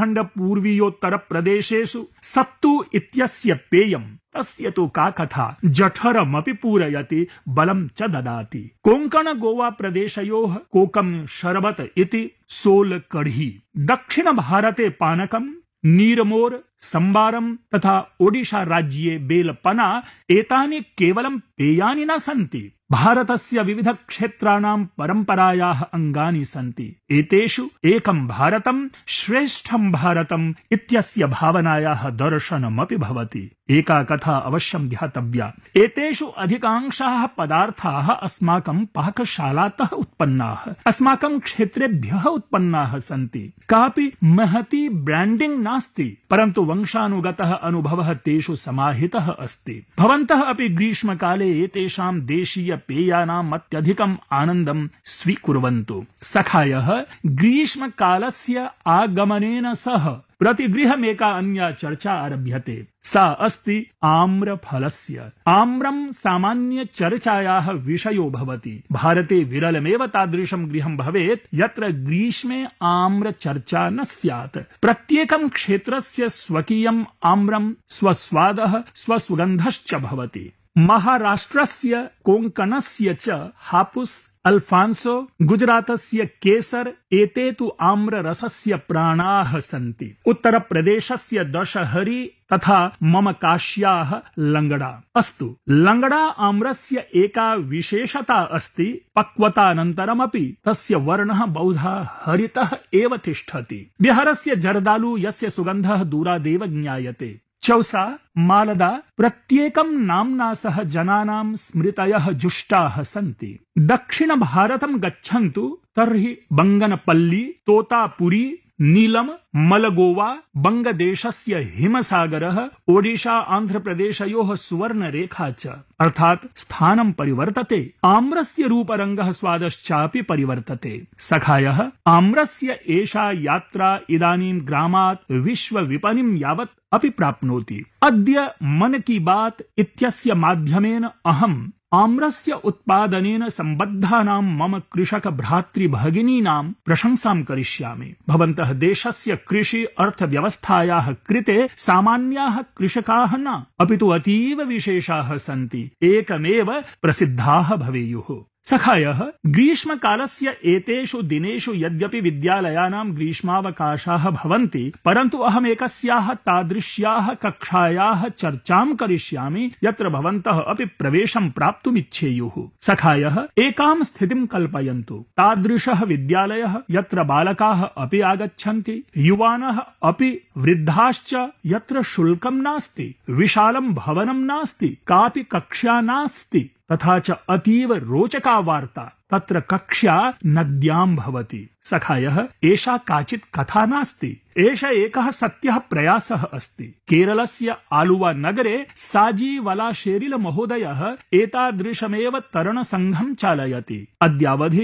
उत्तराखण्ड पूर्वीयोत्तर प्रदेशेषु सत्तू इत्यस्य पेयम् तस्य तु का कथा जठरमपि पूरयति बलं च ददाति। कोङ्कण गोवा प्रदेशयोः कोकम शरबत इति सोल कढ़ी, दक्षिण भारते पानकम्, नीरमोर, संबारम तथा ओडिशा राज्ये बेलपना एतानि केवलं पेयानि न सन्ति, भारतस्य विविध क्षेत्राणां परम्परायाः अंगानि सन्ति। एतेषु एकं भारतं श्रेष्ठं भारतम् इत्यस्य भावनायाः दर्शनमपि भवति। एका कथा अवश्यं ध्यातव्या। एतेषु अधिकांशाः पदार्थाः अस्माकं पाकशालातः उत्पन्नाः, अस्माकं क्षेत्रेभ्यः उत्पन्नाः सन्ति। कापि महती ब्रांडिंग नास्ति, परन्तु वंशानुगतः अनुभवः तेषु समाहितः अस्ति। भवन्तः अपि ग्रीष्मकाले एतेषां देशीय पेयानाम् अत्यधिकम् आनन्दं स्वीकुर्वन्तु। सखायः, ग्रीष्मकालस्य आगमनेन सह प्रतिगृहमेका अन्या चर्चा आरभ्यते। सा अस्ति आम्रफलस्य। आम्रं सामान्य चर्चायाः विषयो भवति। भारते विरलमेव तादृशं गृहं भवेत् यत्र ग्रीष्मे आम्र चर्चा न स्यात्। प्रत्येकं क्षेत्रस्य स्वकीयम् आम्रं स्वस्वादः स्वसुगन्धश्च भवति। महाराष्ट्रस्य कोङ्कणस्य च हापुस्, अल्फांसो, गुजरातस्य केसर एते तु आम्ररसस्य प्राणाः सन्ति। उत्तरप्रदेशस्य दशहरी तथा मम काश्याः लंगड़ा। अस्तु, लंगड़ा आम्रस्य एका विशेषता अस्ति, पक्वतानन्तरमपि तस्य वर्णः बहुधा हरितः एव तिष्ठति। बिहारस्य जर्दालु यस्य सुगन्धः दूरादेव ज्ञायते। चौसा, मालदा प्रत्येकं नाम्ना सह जनानां स्मृतयः जुष्टाः सन्ति। दक्षिण भारतं गच्छन्तु तर्हि बंगनपल्ली, तोतापुरी, नीलम, मलगोवा, बंगदेशस्य हिमसागरः, ओडिशा आन्ध्रप्रदेशयोः सुवर्णरेखा च अर्थात् स्थानं परिवर्तते। आम्रस्य रूपरङ्गः स्वादश्चापि परिवर्तते। सखायः, आम्रस्य एषा यात्रा इदानीं ग्रामात् विश्वविपणिं यावत् अपि प्राप्नोति। अद्य मन की बात इत्यस्य माध्यमेन अहम् आम्रस्य उत्पादनेन सम्बद्धानां मम कृषक भ्रातृभगिनीनां प्रशंसां करिष्यामि। भवन्तः देशस्य कृषि अर्थव्यवस्थायाः कृते सामान्याः कृषकाः न, अपितु अतीव विशेषाः सन्ति, एकमेव प्रसिद्धाः भवेयुः। सखायः, ग्रीष्मकालस्य एतेषु दिनेषु यद्यपि विद्यालयानां ग्रीष्मावकाशाः भवन्ति, परन्तु अहमेकस्याः तादृश्याः कक्षायाः चर्चां करिष्यामि यत्र भवन्तः अपि प्रवेशं प्राप्तुमिच्छेयुः। सखायः, एकां स्थितिं कल्पयन्तु। तादृशः विद्यालयः यत्र बालकाः अपि आगच्छन्ति, युवानः अपि वृद्धाश्च, यत्र शुल्कं नास्ति, विशालं भवनं नास्ति, कापि कक्षा नास्ति, तथा च अतीव रोचका वार्ता। तत्र कक्षा नद्यां भवति। सखायः, एषा काचित् कथा नास्ति, एष एकः सत्यः प्रयासः अस्ति। केरलस्य आलुवा नगरे साजी वलाशेरिल महोदयः एतादृशमेव तरणसङ्घं चालयति। अद्यावधि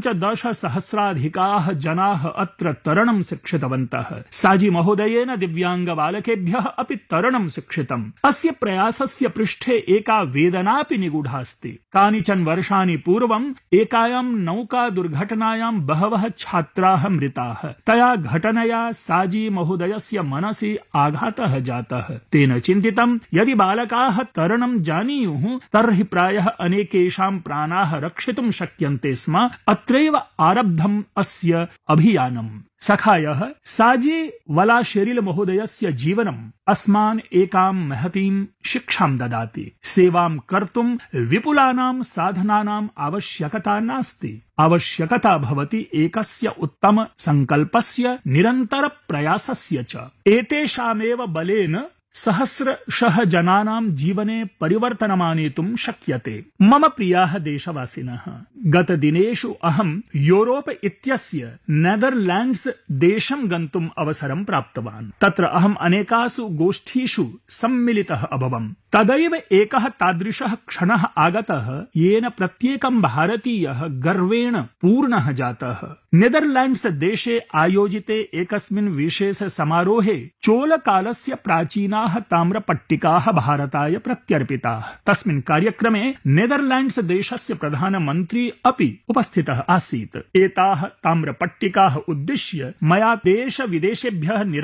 15,000 जनाः अत्र तरणं शिक्षितवन्तः। साजी महोदयेन दिव्याङ्गबालकेभ्यः अपि तरणं शिक्षितम्। अस्य प्रयासस्य पृष्ठे एका वेदनापि निगूढास्ति। कानिचन वर्षाणि पूर्वम् एकायां नौका दुर्घटनायां बहवः छात्राः मृताः। तया घटनया साजी महोदयस्य मनसि आघातः जातः। तेन चिन्तितं, यदि बालकाः तरणं जानीयुः तर्हि प्रायः अनेकेषां प्राणाः रक्षितुं शक्यन्ते स्म। अत्रैव आरब्धम् अस्य अभियानम्। सखायः, साजी वलाशेरिल महोदयस्य जीवनम् अस्मान् एकां महतीं शिक्षां ददाति। सेवां कर्तुं विपुलानां साधनानाम् आवश्यकता नास्ति। आवश्यकता भवति एकस्य उत्तम संकल्पस्य, निरन्तर प्रयासस्य च। एतेषामेव बलेन सहस्रशः जनानां जीवने परिवर्तनमानेतुं शक्यते। मम प्रियाः देशवासिनः, गतदिनेषु अहं यूरोप इत्यस्य नेदरलैंड्स देशं गन्तुम् अवसरं प्राप्तवान्। तत्र अहम् अनेकासु गोष्ठीषु सम्मिलितः अभवम्। तदैव एकः तादृशः क्षणः आगतः येन प्रत्येकं भारतीयः गर्वेण पूर्णः जातः। नेदरलैंड्स देशे आयोजिते एकस्मिन् विशेष समारोहे चोलकालस्य प्राचीनाः ताम्रपट्टिकाः भारताय प्रत्यर्पिताः। तस्मिन् कार्यक्रमे नेदरलैंड्स देशस्य प्रधानमन्त्री अपि उपस्थितः आसीत्। एताः ताम्रपट्टिकाः उद्दिश्य मया देश विदेशेभ्यः